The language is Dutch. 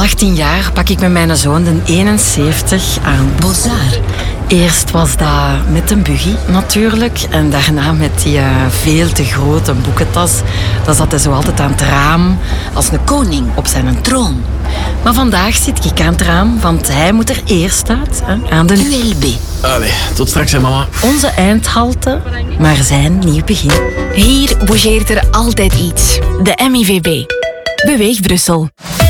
18 jaar pak ik met mijn zoon de 71 aan. Bozar. Eerst was dat met een buggy natuurlijk. En daarna met die veel te grote boekentas. Dan zat hij zo altijd aan het raam als een koning op zijn troon. Maar vandaag zit ik aan het raam, want hij moet er eerst uit, aan de ULB. Allee, tot straks hè, mama. Onze eindhalte, maar zijn nieuw begin. Hier bougeert er altijd iets. De MIVB. Beweeg Brussel.